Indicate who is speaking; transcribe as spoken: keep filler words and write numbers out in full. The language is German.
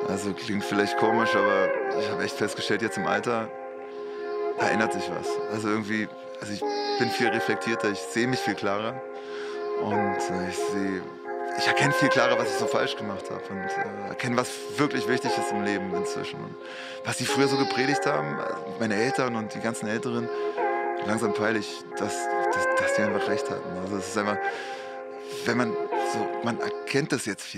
Speaker 1: Also, klingt vielleicht komisch, aber ich habe echt festgestellt, jetzt im Alter, da ändert sich was. Also, irgendwie also, ich bin viel reflektierter, ich sehe mich viel klarer und, äh, ich sehe ich erkenne viel klarer, was ich so falsch gemacht habe und, äh, erkenne, was wirklich wichtig ist im Leben inzwischen. Und was die früher so gepredigt haben, äh, meine Eltern und die ganzen Älteren, langsam peile ich, dass dass dass die einfach recht hatten. Also, es ist einfach wenn man so man erkennt das jetzt viel